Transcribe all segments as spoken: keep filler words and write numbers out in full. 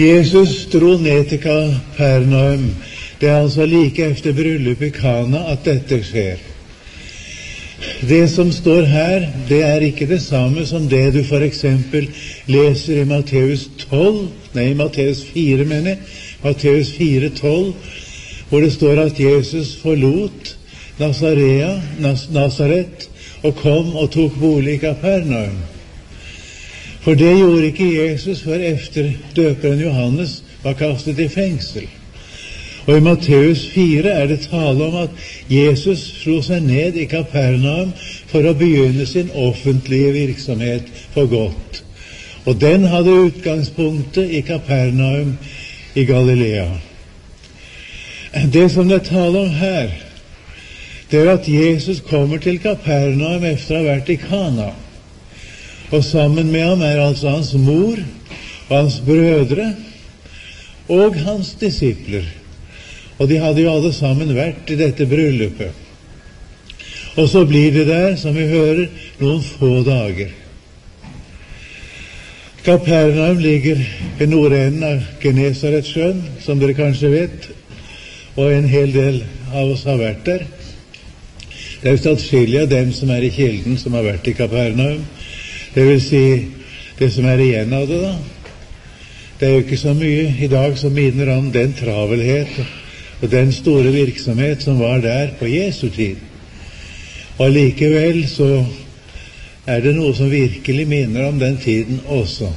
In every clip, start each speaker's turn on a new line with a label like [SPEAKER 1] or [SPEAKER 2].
[SPEAKER 1] Jesus dro ned til Kapernaum. Det er altså like efter bryllup i Kana at dette skjer. Det som står her, det er ikke det samme som det du for eksempel leser i Matteus tolv, nei, Matteus fire, mener jeg, Matteus fire tolv, hvor det står at Jesus forlot Nazarea, Nas Nazaret, og kom og tok bolig i Kapernaum. For det gjorde ikke Jesus før efter døperen Johannes var kastet i fengsel. Og i Matteus fire er det tale om at Jesus slo seg ned i Kapernaum for å begynne sin offentlige virksomhet for godt. Og den hadde utgangspunktet i Kapernaum i Galilea. Det som det taler om her, det er at Jesus kommer til Kapernaum efter å ha vært i Kana. Og sammen med ham er altså hans mor og hans brødre og hans disipler. Og de hadde jo alle sammen vært i dette bryllupet. Og så blir det der, som vi hører, noen få dager. Kapernaum ligger ved nordenden av Genesaretsjøen, som dere kanskje vet, og en hel del av oss har vært der. Det er jo atskillige av dem som er i kilden som har vært i Kapernaum. Det vil si, det som er igjen av det da. Det er jo ikke så mye i dag som minner om den travelhet og den store virksomhet som var der på Jesu tid. Og likevel så er det noe som virkelig minner om den tiden også.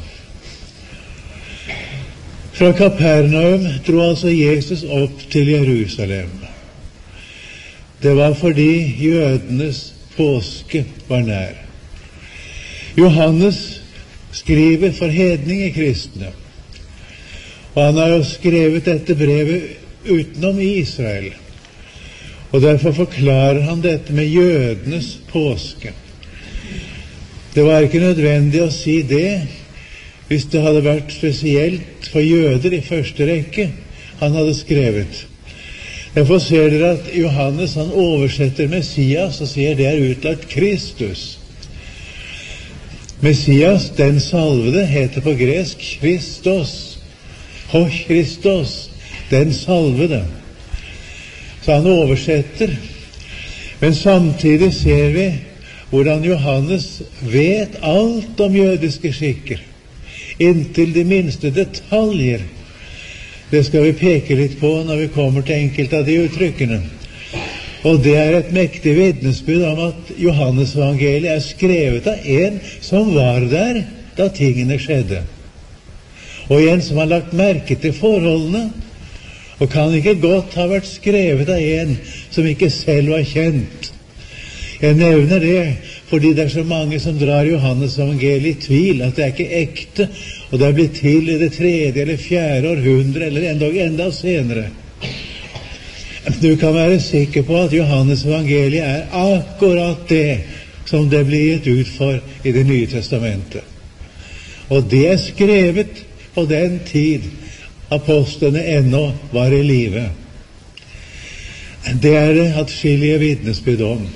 [SPEAKER 1] Fra Kapernaum dro altså Jesus opp til Jerusalem. Det var fordi jødenes påske var nær. Johannes skriver for hedningekristne, og han har jo skrevet dette brevet utenom Israel, og derfor forklarer han dette med jødenes påske. Det var ikke nødvendig å si det hvis det hadde vært spesielt for jøder i første rekke han hadde skrevet. Derfor ser dere at Johannes han oversetter Messias og sier det er utlagt Kristus. Messias, den salvede, heter på gresk Christos. Ho Christos, den salvede. Så han oversetter. Men samtidig ser vi hvordan Johannes vet alt om jødiske skikker, inntil de minste detaljer. Det skal vi peke litt på når vi kommer til enkelte av de uttrykkene. Og det er et mektig vitnesbyrd om at Johannes-evangeliet er skrevet av en som var der da tingene skjedde. Og en som har lagt merke til forholdene, og kan ikke godt ha vært skrevet av en som ikke selv var kjent. Jeg nevner det fordi det er så mange som drar Johannes-evangeliet i tvil, at det er ikke ekte, og det er blitt til i det tredje eller fjerde århundre, eller endog enda senere. Du kan være sikker på at Johannes evangeliet er akkurat det som det blir gitt ut for i Det nye testamentet. Og det er skrevet på den tid apostlene ennå var i live. Det er det atskillige vitnesbyrd om.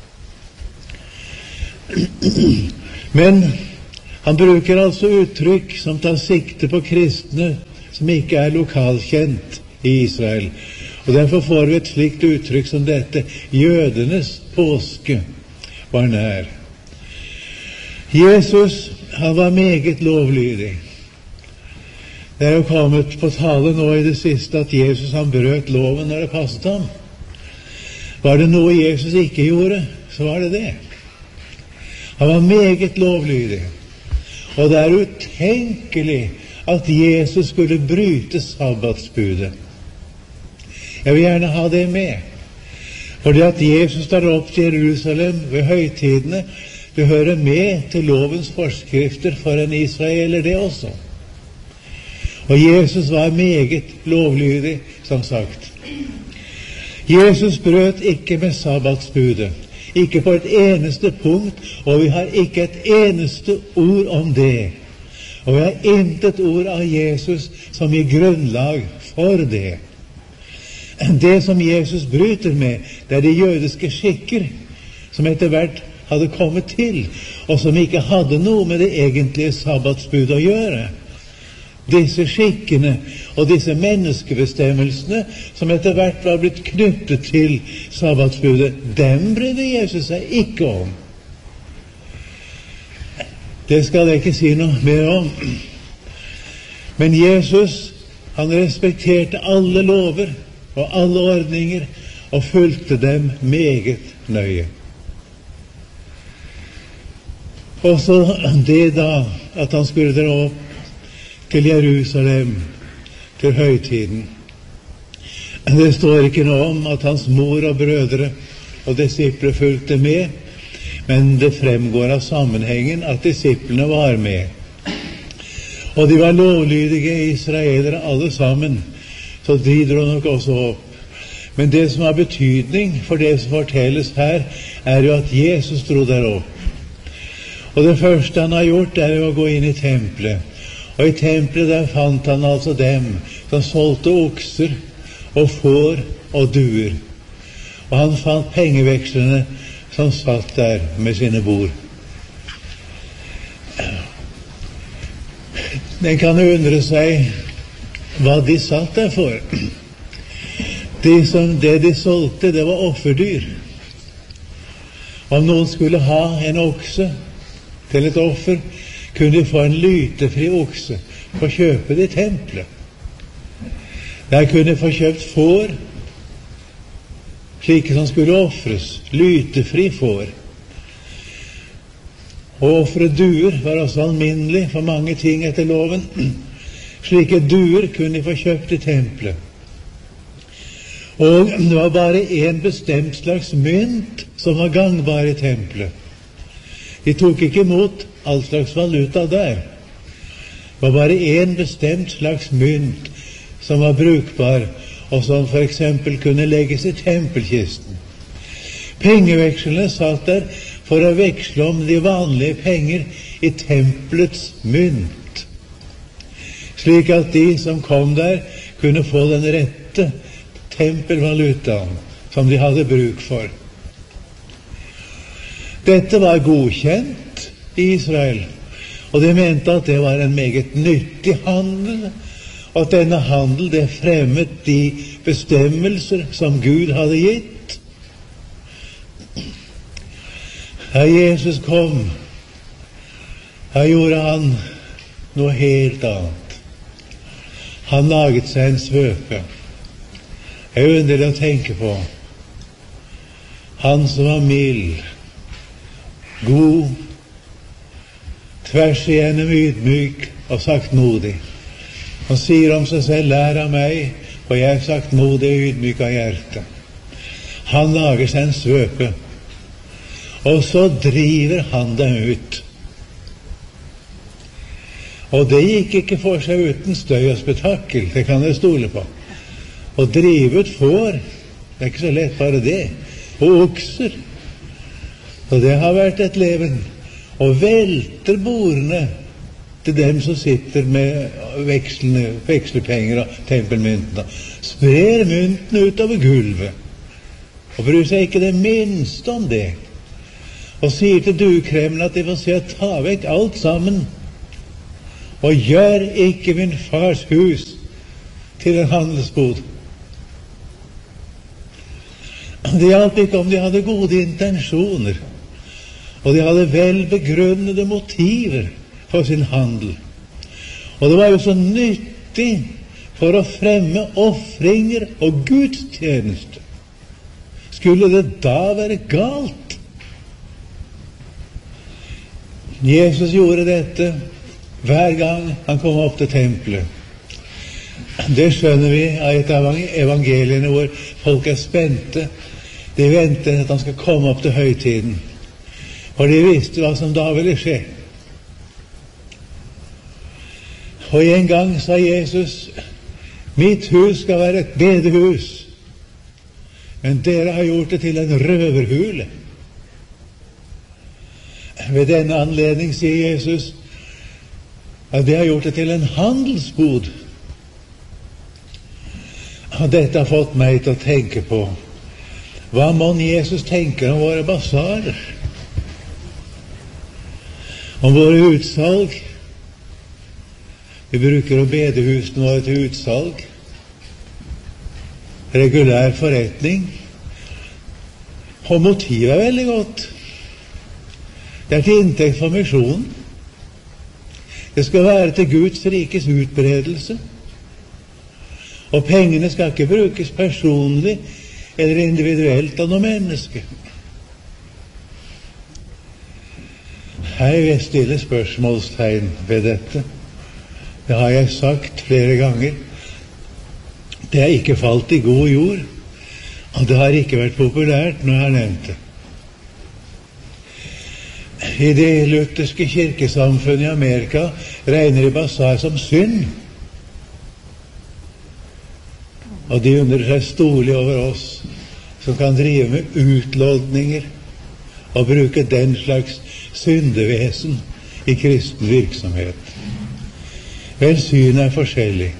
[SPEAKER 1] Men han bruker altså uttrykk som tar sikte på kristne som ikke er lokalkjent i Israel. Og derfor får vi et slikt uttrykk som dette: jødenes påske var nær. Jesus, han var meget lovlydig. Det er jo kommet på tale nå i det siste at Jesus han brøt loven når det passet ham. Var det noe Jesus ikke gjorde, så var det det. Han var meget lovlydig. Og det er utenkelig at Jesus skulle bryte sabbatsbudet. Jeg vil gjerne ha det med, fordi at Jesus tar opp til Jerusalem ved høytidene, det hører med til lovens forskrifter for en israeler det også. Og Jesus var meget lovlydig, som sagt. Jesus brøt ikke med sabbatsbudet, ikke på et eneste punkt, og vi har ikke et eneste ord om det. Og vi har intet ord av Jesus som gir grunnlag for det. Det som Jesus bryter med, det er de jødiske skikker som etter hvert hadde kommet til, og som ikke hadde noe med det egentlige sabbatsbud å gjøre. disse skikkene og disse menneskebestemmelsene som etter hvert var blitt knyttet til sabbatsbudet, dem brydde Jesus seg ikke om. Det skal jeg ikke si noe mer om. Men Jesus, han respekterte alle lover og alle ordninger og fulgte dem meget nøye. Og så det da at han skulle dra opp til Jerusalem til høytiden. Det står ikke noe om at hans mor og brødre og disipler fulgte med, men det fremgår av sammenhengen at disiplene var med. Og de var lovlydige israelere alle sammen, så de dro nok også opp. Men det som har betydning for det som fortelles her, er jo at Jesus dro der opp. Og det første han har gjort, er jo å gå inn i tempelet. Og i tempelet der fant han altså dem som solgte okser og får og duer. Og han fant pengevekslerne som satt der med sine bord. Den kan undre seg hva de satt der for. De som, det de solgte, det var offerdyr. Om noen skulle ha en okse til et offer, kunne de få en lytefri okse for å kjøpe det i tempelet. Der kunne de få kjøpt får, slike som skulle offres, lytefri får. Og offre duer var også alminnelig for mange ting etter loven. Slike duer kunne de få kjøpt i tempelet. Og det var bare en bestemt slags mynt som var gangbar i tempelet. De tok ikke imot all slags valuta der. Det var bare en bestemt slags mynt som var brukbar, og som for eksempel kunne legges i tempelkisten. Pengevekslene satt der for å veksle om de vanlige penger i tempelets mynt, slik at de som kom der, kunne få den rette tempelvalutaen som de hadde bruk for. Dette var godkjent i Israel, og de mente at det var en meget nyttig handel, og at denne handel det fremmet de bestemmelser som Gud hadde gitt. Da Jesus kom, da gjorde han noe helt annet. Han laget seg en svøpe. Det er underlig å tenke på. Han som var mild, god, tvers igjennom ydmyk og saktmodig. Han sier om seg selv, lær av meg, for jeg er saktmodig og ydmyk av hjerte. Han lager seg en svøpe, og så driver han dem ut. Og det gikk ikke for seg uten støy og spetakkel, det kan jeg stole på. Å drive ut får, det er ikke så lett bare det, og okser. Og det har vært et leven, og velter bordene til dem som sitter med vekslene, vekslepenger og tempelmyntene. Sprer myntene utover gulvet, og bryr seg ikke det minste om det. Og sier til duekremene at de får se å ta vekk alt sammen, og gjør ikke min fars hus til en handelsbod. Det hjalp ikke om de hadde gode intensjoner, og de hadde vel begrunnede motiver for sin handel. Og det var jo så nyttig for å fremme offringer og gudstjeneste. Skulle det da være galt? Jesus gjorde dette hver gang han kom opp til tempelet. Det skjønner vi av et av evangeliene hvor folk er spente. De venter at han skal komme opp til høytiden, for de visste hva som da ville skje. Og en gang sa Jesus, mitt hus skal være et bedehus, men dere har gjort det til en røverhule. Ved denne anledning sier Jesus at de har gjort det til en handelsbod. Og dette har fått meg til å tenke på, hva må Jesus tenke om våre basarer, om våre utsalg? Vi bruker jo bedehusene våre til utsalg. Regulær forretning. Og motivet er veldig godt. Det er til inntekt for misjonen. Det skal være til Guds rikes utbredelse. Og pengene skal ikke brukes personlig eller individuelt av noe menneske. Her vil jeg stille spørsmålstegn ved dette. Det har jeg sagt flere ganger. Det er ikke falt i god jord, og det har ikke vært populært når jeg har nevnt det. I det lutherske kirkesamfunnet i Amerika regner de basar som synd, og de undrer seg storlig over oss som kan drive med utlodninger og bruke den slags syndevesen i kristen virksomhet. Vel, synet er forskjellig.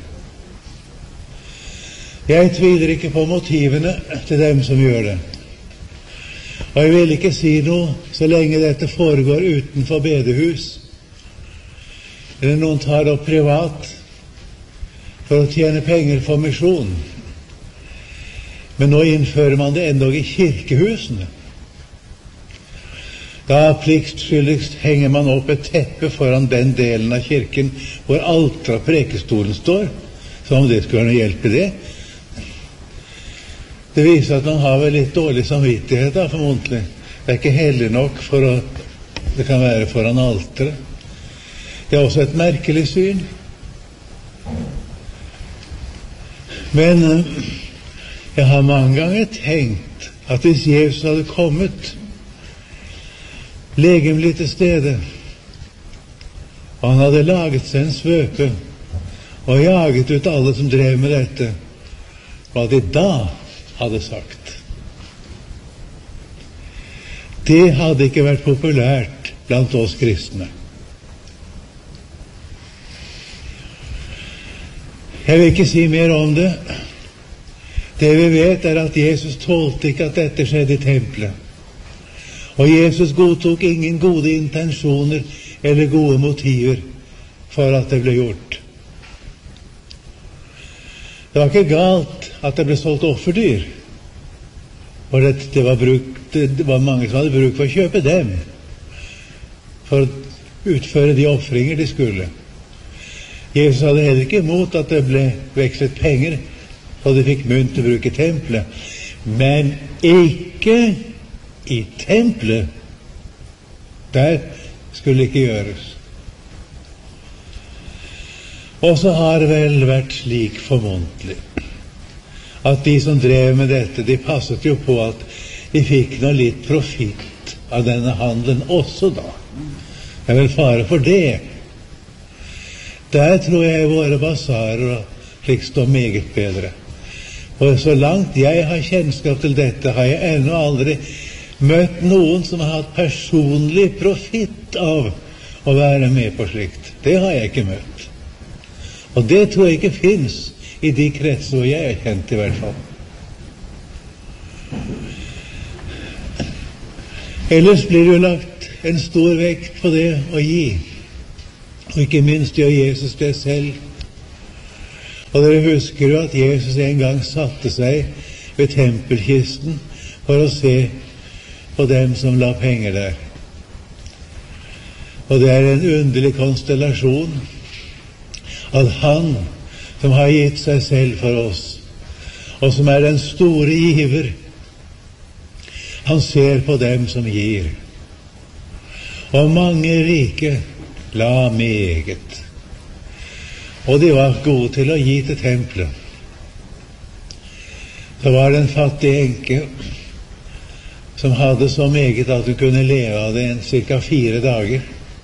[SPEAKER 1] Jeg tviler ikke på motivene til dem som gjør det. Og jeg vil ikke si noe så lenge dette foregår utenfor bedehus, eller noen tar opp privat for å tjene penger for misjon. Men nå innfører man det endog i kirkehusene. Da pliktskyldigst henger man opp et teppe foran den delen av kirken hvor alteret og prekestolen står, som om det skulle være noe hjelp i det. Det viser at man har vel litt dårlig samvittighet, da, formodentlig. Det er ikke heldig nok for å det kan være foran alteret. Det er også et merkelig syn. Men jeg har mange ganger tenkt at hvis Jesus hadde kommet legemlig til stede, og han hadde laget seg en svøpe og jaget ut alle som drev med dette, hva de da hadde sagt. Det hadde ikke vært populært blant oss kristne. Jeg vil ikke si mer om det. Det vi vet er at Jesus tålte ikke at dette skjedde i tempelet. Og Jesus godtok ingen gode intensjoner eller gode motiver for at det ble gjort. Det var ikke galt at det ble solgt offerdyr. Og det, det, var bruk, det var mange som hadde bruk for å kjøpe dem for å utføre de offringer de skulle. Jesus hadde heller ikke imot at det ble vekslet penger så de fikk mynt til å bruke i tempelet. Men ikke i tempelet. Der skulle ikke gjøres. Og så har det vel vært slik formodentlig at de som drev med dette, de passet jo på at de fikk noe litt profitt av denne handelen også da. Det er vel fare for det. Der tror jeg våre basarer og slik står meget bedre. Og så langt jeg har kjennskap til dette, har jeg ennå aldri møtt noen som har hatt personlig profitt av å være med på slikt. Det har jeg ikke møtt. Og det tror jeg ikke finnes i de kretser hvor jeg er kjent, i hvert fall. Ellers blir det jo lagt en stor vekt på det å gi, og ikke minst gjør Jesus det selv. Og dere husker jo at Jesus en gang satte seg ved tempelkisten for å se på dem som la penger der. Og det er en underlig konstellasjon at han som har gitt seg selv for oss, og som er den store giver, han ser på dem som gir. Og mange rike la meget. Og de var gode til å gi til tempelet. Så var det en fattig enke som hadde så meget at hun kunne leve av det en cirka fire dager.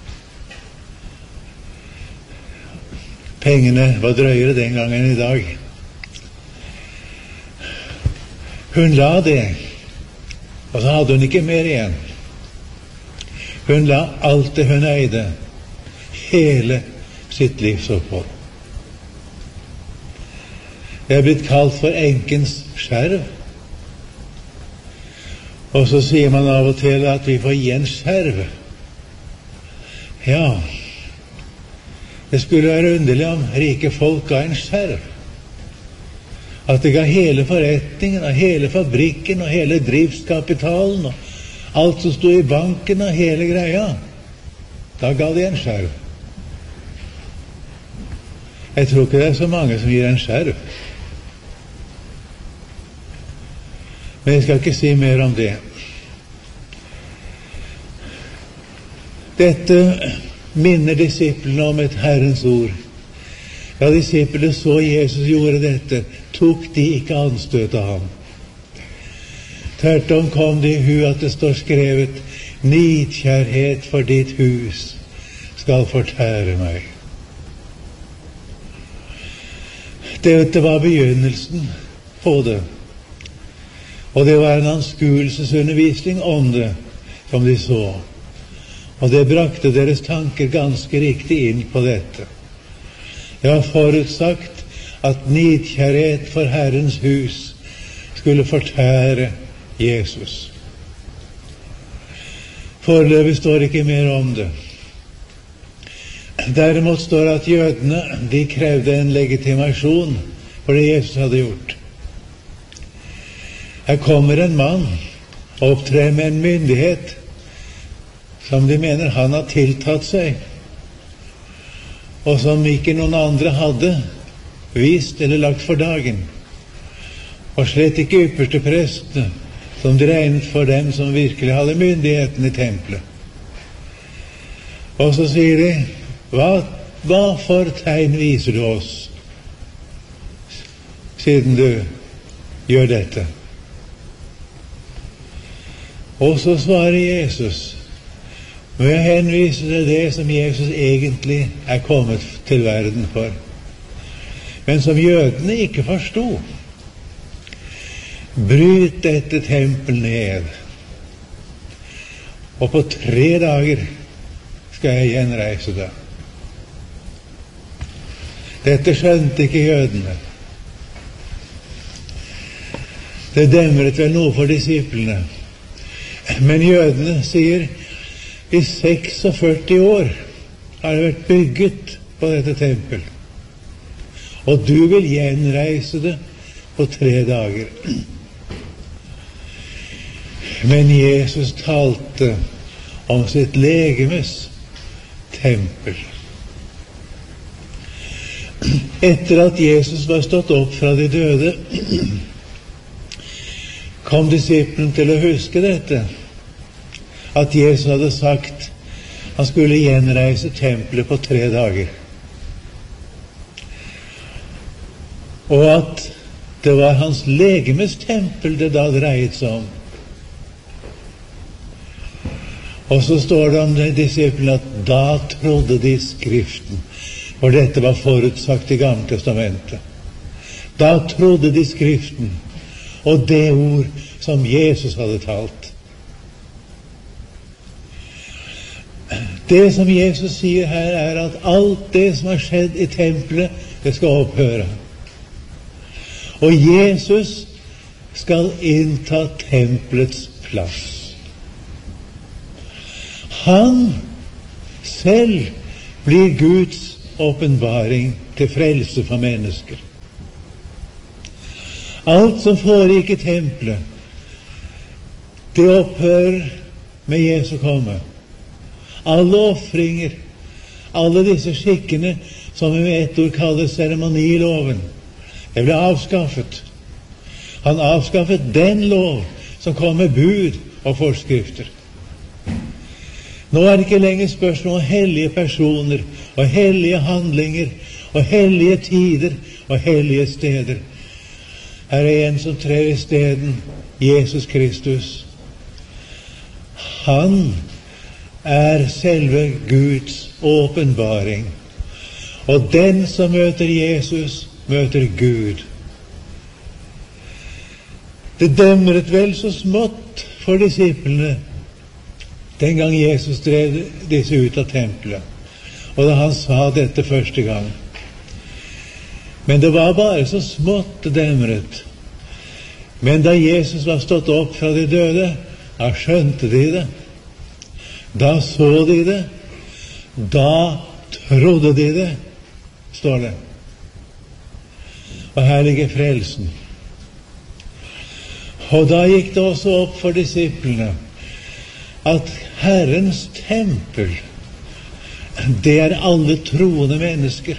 [SPEAKER 1] Pengene var drøyere den gangen enn i dag. Hun la det, og så hadde hun ikke mer igjen. Hun la alt det hun eide, hele sitt livsopphold. Det er blitt kalt for enkens skjerv. Og så sier man av og til at vi får gi en skjerv. Ja, Det skulle være underlig om rike folk ga en skjerv. At de ga hele forretningen, og hele fabrikken, og hele driftskapitalen, og alt som stod i banken, og hele greia. Da ga de en skjerv. Jeg tror ikke det er så mange som gir en skjerv. Men jeg skal ikke si mer om det. Dette minner disiplene om et Herrens ord. Da disiplene så Jesus gjorde dette, tok de ikke anstøt av ham. Tvert om kom det i hu at det står skrevet: nidkjærhet for ditt hus skal fortære meg. Dette var begynnelsen på det. Og det var en anskuelsesundervisning om det som de så. Og det brakte deres tanker ganske riktig inn på dette. Det var forutsagt at nidkjærhet for Herrens hus skulle fortære Jesus. Foreløpig står ikke mer om det. Derimot står at jødene, de krevde en legitimasjon for det Jesus hadde gjort. Her kommer en mann og opptrer med en myndighet som de mener han har tiltatt seg, og som ikke noen andre hadde vist eller lagt for dagen, og slett ikke ypperste prestene, som de regnet for dem som virkelig hadde myndigheten i tempelet. Og så sier de: hva, hva for tegn viser du oss, siden du gjør dette? Og så svarer Jesus, må jeg henvise til det som Jesus egentlig er kommet til verden for, men som jødene ikke forstod. Bryt dette tempel ned, og på tre dager skal jeg gjenreise det. Dette skjønte ikke jødene. Det demret vel noe for disiplene. Men jødene sier: i seksogførti år har det vært bygget på dette tempel, og du vil gjenreise det på tre dager. Men Jesus talte om sitt legemes tempel. Etter at Jesus var stått opp fra de døde, kom disiplene til å huske dette, at Jesus hadde sagt han skulle gjenreise tempelet på tre dager, og at det var hans legemes tempel det da dreiet seg om. Og så står det om de disiplene at da trodde de Skriften, for dette var forutsagt i Gamle testamentet. Da trodde de Skriften og det ord som Jesus hadde talt. Det som Jesus sier her, er at alt det som har skjedd i tempelet, det skal opphøre. Og Jesus skal innta tempelets plass. Han selv blir Guds åpenbaring til frelse for mennesker. Alt som foregikk i tempelet, det opphører med Jesu komme. Alle offringer, alle disse skikkene som vi med ett ord kaller seremoniloven, det ble avskaffet. Han avskaffet den lov som kom med bud og forskrifter. Nå er det ikke lenger spørsmål om hellige personer og hellige handlinger og hellige tider og hellige steder. Her er en som trer i stedet, Jesus Kristus. Han er selve Guds åpenbaring, og den som møter Jesus, møter Gud. Det demret vel så smått for disiplene den gang Jesus drev disse ut av tempelet, og da han sa dette første gang. Men det var bare så smått det demret. Men da Jesus var stått opp fra de døde, da skjønte de det. Da så de det. Da trodde de det, står det. Og her ligger frelsen. Og da gikk det også opp for disiplene at Herrens tempel, det er alle troende mennesker.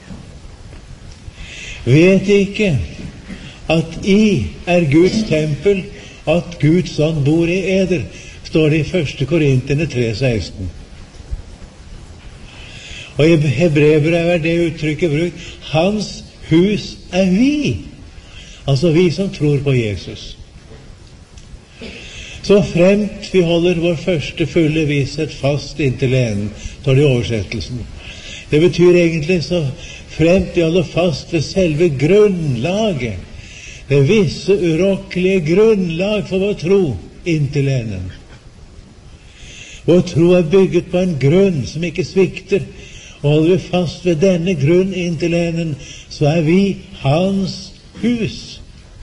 [SPEAKER 1] Vet de ikke at I er Guds tempel, at Guds ånd bor I eder, står det I første Korinterne tre seksten. Og I Hebreerbrevet er det uttrykket brukt. Hans hus er vi, altså vi som tror på Jesus. Så fremt vi holder vår første fulle visshet fast inntil enden, står det I oversettelsen. Det betyr egentlig så fremt vi holder fast ved selve grunnlaget, det visse urokkelige grunnlag for vår tro inntil enden. Vår tro er bygget på en grunn som ikke svikter, og holder vi fast ved denne grunn inntil enden, så er vi hans hus.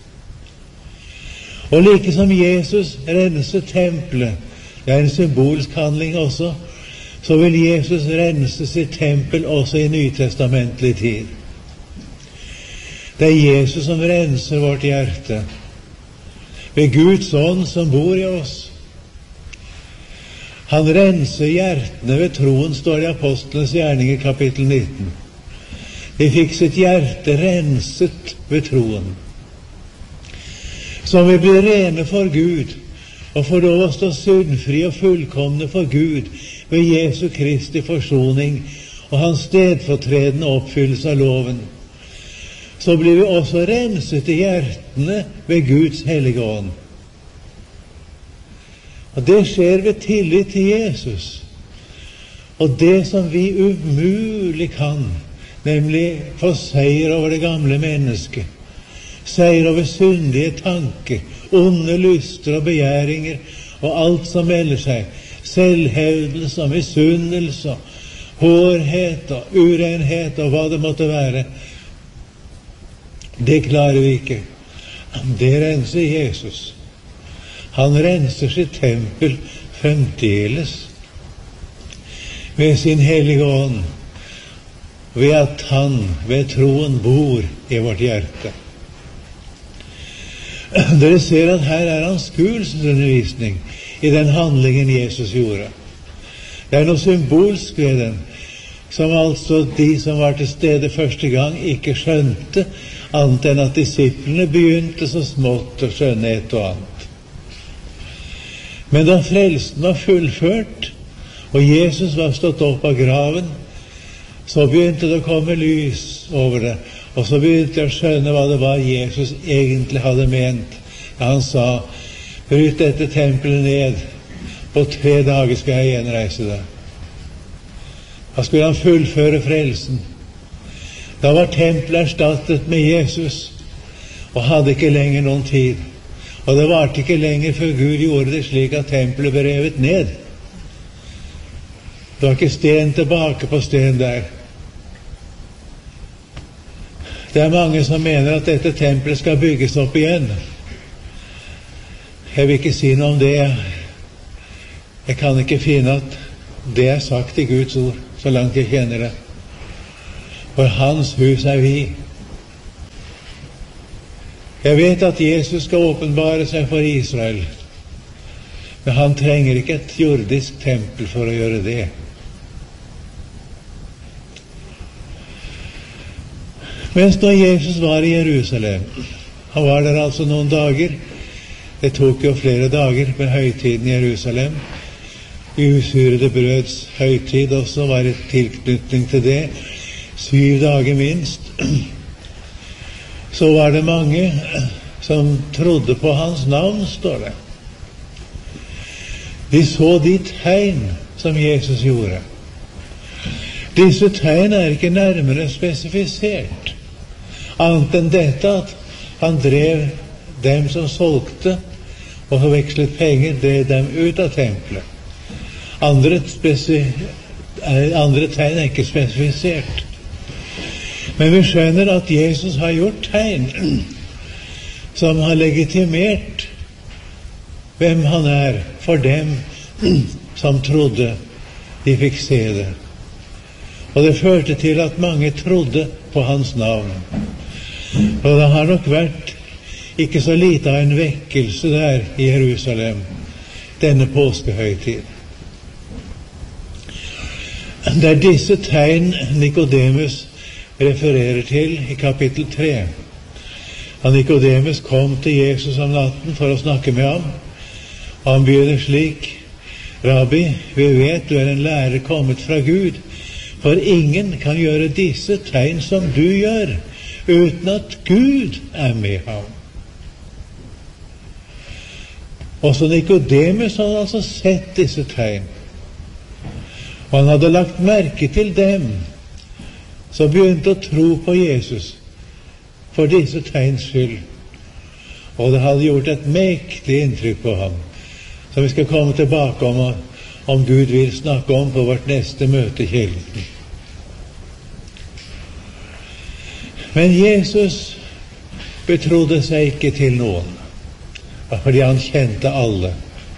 [SPEAKER 1] Og like som Jesus renser tempelet, det er en symbolsk handling også, så vil Jesus rense sitt tempel også I nytestamentlig tid. Det er Jesus som renser vårt hjerte, ved Guds ånd som bor I oss. Han renser hjertene ved troen, står det I Apostlenes gjerninger kapittel nitten. De fikk sitt hjerte renset ved troen. Så vi blir rene for Gud, og får lov å stå syndfri og fullkomne for Gud ved Jesu Kristi forsoning og hans stedfortredende oppfyllelse av loven. Så blir vi også renset I hjertene ved Guds hellige ånd. Og det skjer ved tillit til Jesus. Og det som vi umulig kan, nemlig få seier over det gamle mennesket, seier over syndige tanker, onde lyster og begjæringer, og alt som melder seg, selvhevdelse og misunnelse, hårhet og urenhet og hva det måtte være, det klarer vi ikke. Det renser Jesus. Han renser sitt tempel fremdeles ved sin hellige ånd, ved at han ved troen bor I vårt hjerte. Dere ser at her er hans skuelsesundervisning I den handlingen Jesus gjorde. Det er noe symbolsk ved den, som altså de som var til stede første gang ikke skjønte, annet enn at disiplene begynte så smått å skjønne et og annet. Men da frelsen var fullført, og Jesus var stått opp av graven, så begynte det å komme lys over det, og så begynte jeg å skjønne hva det var Jesus egentlig hadde ment. Da han sa, bryt dette tempelet ned, på tre dager skal jeg gjenreise det. Da skulle han fullføre frelsen. Da var tempelet erstattet med Jesus, og hadde ikke lenger noen tid. Og det varte ikke lenger før Gud gjorde det slik at tempelet ble revet ned. Det var ikke sten tilbake på sten der. Det er mange som mener at dette tempelet skal bygges opp igjen. Jeg vil ikke si noe om det. Jeg kan ikke finne at det er sagt I Guds ord, så langt jeg kjenner det. For hans hus er vi. Jeg vet at Jesus skal åpenbare seg for Israel, men han trenger ikke et jordisk tempel for å gjøre det. Mens da Jesus var I Jerusalem, han var der altså noen dager, det tok jo flere dager med høytiden I Jerusalem, usurede brøds høytid også var et tilknytning til det, syv dager minst, så var det mange som trodde på hans navn, står det. De så de tegn som Jesus gjorde. Disse tegn er ikke nærmere spesifisert, annet enn dette at han drev dem som solgte og forvekslet penger, drev dem ut av tempelet. Andre, spesi- andre tegn er ikke spesifisert. Men vi skjønner at Jesus har gjort tegn som har legitimert hvem han er for dem som trodde de fikk se det. Og det førte til at mange trodde på hans navn. Og det har nok vært ikke så lite av en vekkelse der i Jerusalem denne påskehøytid. Det er disse tegn Nikodemus refererer til i kapittel tre. Da Nikodemus kom til Jesus om natten for å snakke med ham, og han begynner slik: Rabbi, vi vet du er en lærer kommet fra Gud, for ingen kan gjøre disse tegn som du gjør, uten at Gud er med ham. Også Nikodemus hadde altså sett disse tegn, og han hadde lagt merke til dem som begynte å tro på Jesus for disse tegns skyld. Og det hadde gjort et mektig inntrykk på ham, som vi skal komme tilbake om, om Gud vil snakke om på vårt neste møte i Kilden. Men Jesus betrodde seg ikke til noen, fordi han kjente alle.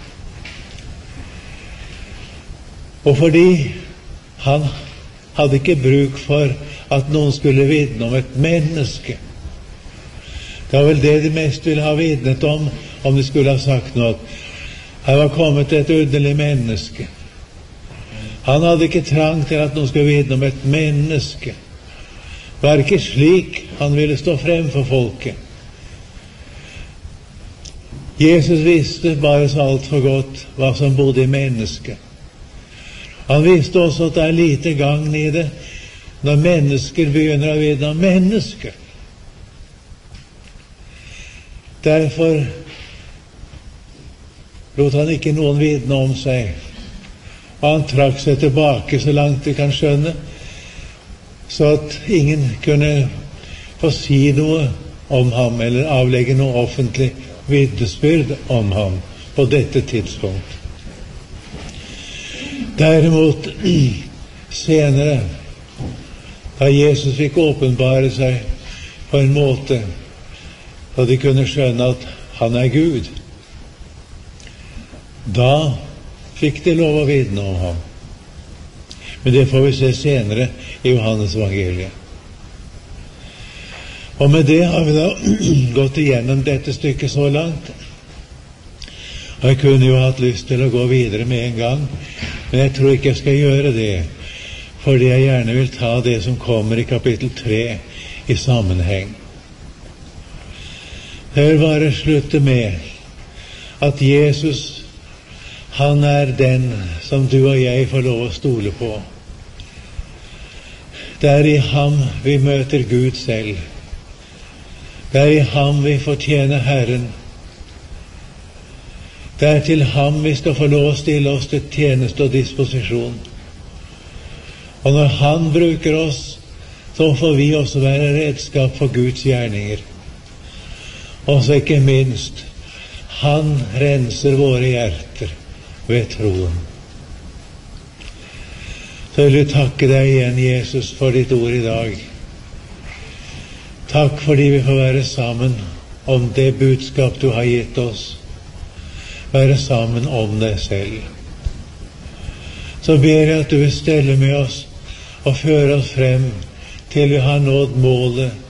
[SPEAKER 1] Og fordi han hadde ikke bruk for at noen skulle vitne om et menneske. Det var vel det de mest ville ha vitnet om, om de skulle ha sagt noe. Her var kommet et underlig menneske. Han hadde ikke trang til at noen skulle vitne om et menneske. Det var ikke slik han ville stå frem for folket. Jesus visste bare så alt for godt hva som bodde i mennesket. Han visste også at det er lite gagn i det når mennesker begynner å vitne om mennesker. Derfor lot han ikke noen vitne om seg, og han trakk seg tilbake så langt vi kan skjønne, så at ingen kunne få si noe om ham eller avlegge noe offentlig vitnesbyrd om ham på dette tidspunkt. Derimot senere, da Jesus fikk åpenbare seg på en måte så de kunne skjønne at han er Gud, da fikk de lov å vitne om ham. Men det får vi se senere i Johannes evangeliet. Og med det har vi da gått igjennom dette stykket så langt. Og jeg kunne jo hatt lyst til å gå videre med en gang, men jeg tror ikke jeg skal gjøre det, fordi jeg gjerne vil ta det som kommer i kapittel tre i sammenheng. Jeg vil bare slutte med at Jesus, han er den som du og jeg får lov å stole på. Det er i ham vi møter Gud selv. Det er i ham vi fortjener Herren. Det er til ham vi skal få lov å stille oss til tjeneste og disposisjon. Og når han bruker oss, så får vi også være redskap for Guds gjerninger. Og så ikke minst, han renser våre hjerter ved troen. Så vil vi takke deg igjen, Jesus, for ditt ord i dag. Takk fordi vi får være sammen om det budskap du har gitt oss. Være sammen om deg selv. Så ber jeg at du vil stelle med oss og føre oss frem til vi har nådd målet